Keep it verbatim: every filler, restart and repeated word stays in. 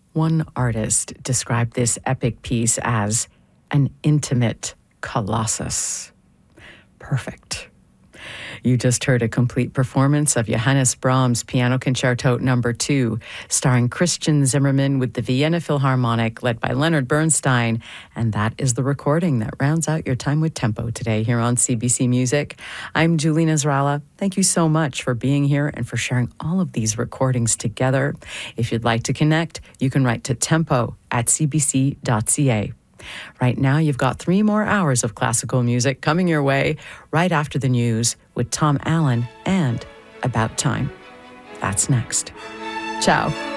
One artist described this epic piece as an intimate colossus. Perfect. You just heard a complete performance of Johannes Brahms' Piano Concerto Number Two, starring Christian Zimmerman with the Vienna Philharmonic, led by Leonard Bernstein. And that is the recording that rounds out your time with Tempo today here on C B C Music. I'm Julie Nasrallah. Thank you so much for being here and for sharing all of these recordings together. If you'd like to connect, you can write to tempo at c b c dot c a. Right now, you've got three more hours of classical music coming your way right after the news with Tom Allen and About Time. That's next. Ciao.